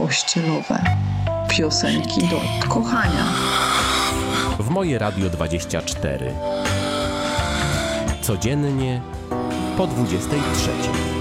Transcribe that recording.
pościelowe. Piosenki do kochania. W Moje Radio 24. Codziennie po 23.